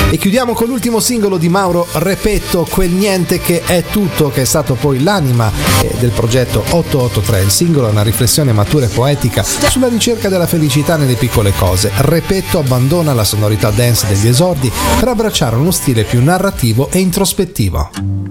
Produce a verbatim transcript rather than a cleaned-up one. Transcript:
E chiudiamo con l'ultimo singolo di Mauro Repetto, Quel niente che è tutto, che è stato poi l'anima del progetto ottocentoottantatré. Il singolo è una riflessione matura e poetica sulla ricerca della felicità nelle piccole cose. Repetto abbandona la sonorità dance degli esordi per abbracciare uno stile più narrativo e introspettivo.